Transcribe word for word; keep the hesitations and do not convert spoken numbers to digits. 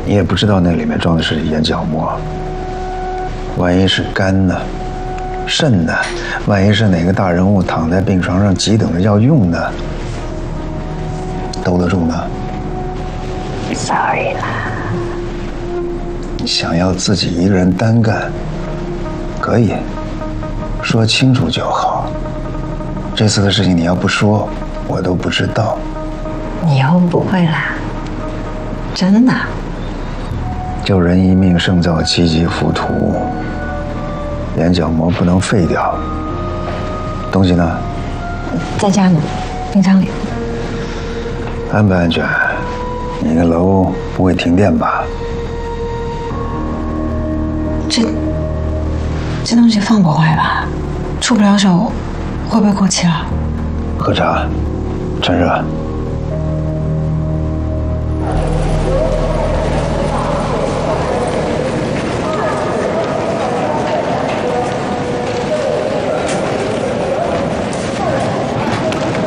你也不知道那里面装的是眼角膜，万一是肝呢、肾呢？万一是哪个大人物躺在病床上急等着要用呢？兜得住呢 ？Sorry 啦。 想要自己一个人单干，可以说清楚就好。这次的事情你要不说，我都不知道。 以后不会啦，真的。 救人一命胜造七级浮屠，眼角膜不能废掉。东西呢？ 在家呢，冰箱里。 安不安全？你那楼不会停电吧？ 这这东西放不坏吧？出不了手，会不会过期了？ 喝茶，趁热。